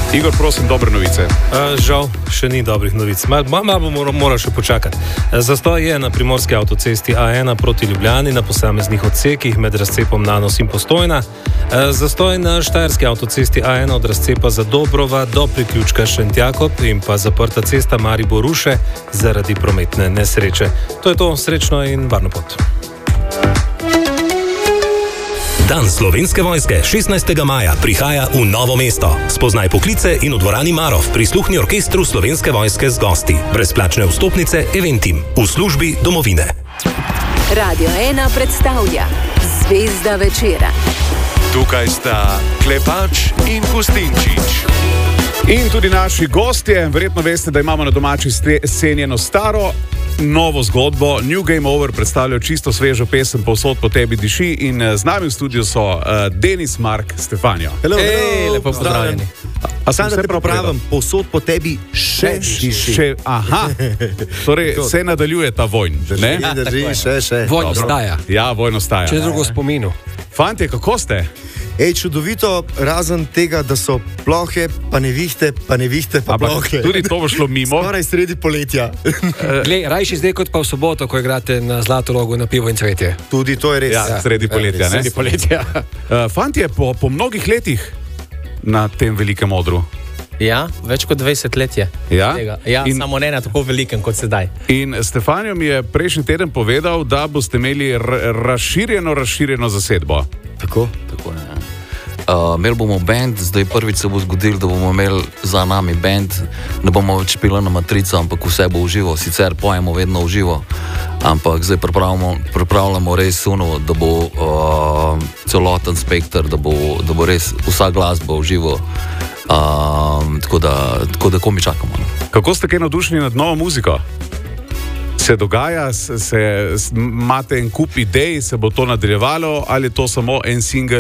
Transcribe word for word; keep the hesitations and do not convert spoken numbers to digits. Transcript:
Igor, prosim, dobre novice. Uh, žal, še ni dobrih novic. Malo mal bo moral, moral še počakati. Zastoj je na primorski avtocesti A ena proti Ljubljani na posameznih odsekih med razcepom Nanos in Postojna. Uh, zastoj na štajerski avtocesti A ena od razcepa Zadobrova do priključka Šentjakob in pa zaprta cesta Maribor-Ruše zaradi prometne nesreče. To je to, srečno in varno pot. Dan Slovenske vojske šestnajstega maja prihaja v Novo mesto. Spoznaj poklice in v dvorani Marov prisluhni orkestru Slovenske vojske z gosti. Brezplačne vstopnice Eventim v službi domovine. Radio ena predstavlja Zvezda večera. Tukaj sta Klepač in Gustinčič. In tudi naši gostje, verjetno veste, da imamo na domači sceni eno staro, novo zgodbo. New Game Over predstavljajo čisto svežo pesem Povsod po tebi diši in z nami v studiu so uh, Denis, Mark, Stefanijo. Hello, hello, lepo pozdravljeni. A sem se pravi, Povsod po tebi še diši. Še, aha, torej se nadaljuje ta vojn. Drži, drži, še, še. Vojn ostaja. Ja, vojn ostaja. Če drugo spominu. Fantje, kako ste? Ej, čudovito, razen tega, da so plohe, pa nevihte, pa nevihte, pa Ampak plohe. tudi to bo šlo mimo. Skoraj sredi poletja. Glej, rajši zdaj kot pa v soboto, ko igrate na Zlatorogu na pivo in cvetje. Tudi to je res. Ja, sredi poletja, ne? Sredi poletja. Uh, fantje, po, po mnogih letih na tem velikem odru. Ja, več kot dvajset let je. Ja? Tega. Ja, In- samo ne na tako velikem kot sedaj. In Stefanijo mi je prejšnji teden povedal, da boste imeli r- razširjeno, razširjeno zasedbo. Tako? Tako, ne. Uh, imeli bomo band, zdaj prvič se bo zgodilo, da bomo imeli za nami band, ne bomo več pili na matrico, ampak vse bo v živo, sicer pojemo vedno v živo, ampak zdaj pripravljamo, pripravljamo res uno, da bo uh, celoten spektr, da bo, da bo res vsa glasba v živo, uh, tako da, tako da komi čakamo. Ne? Kako ste kaj navdušeni nad novo muziko? Se dogaja, se, se, imate en kup idej, se bo to nadaljevalo ali je to samo en singel?